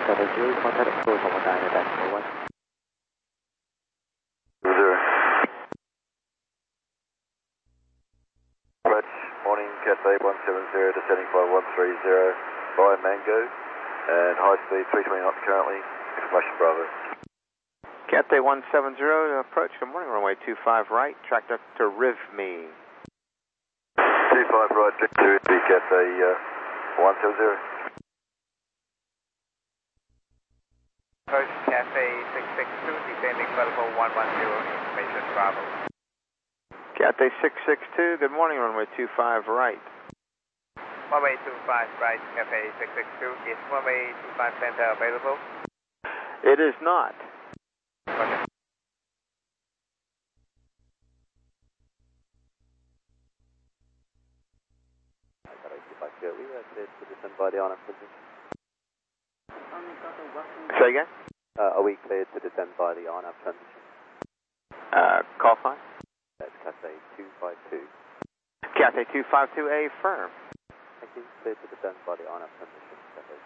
Cathay 3, contact approach on 19 decimal 1. 0. Approach, morning, Cathay 170, descending flight 130 by Mango, and high speed 320 knots currently, information Bravo. Cathay 170 to approach, good morning, runway 25 right, tracked up to RIVME. 25 right, check to the Cathay 170. Approach Cathay 662, descending flight level 110, information Bravo. Cathay 662, good morning, runway 25 right. Runway 25 right, Cathay 662, is runway 25 center available? It is not. Roger. We are cleared to descend by the on-up transition. Say again? Are we cleared to descend by the on-up transition? Call sign? That's Cathay 252. Cathay 252A, firm. Thank you. Cleared to descend by the on-up transition.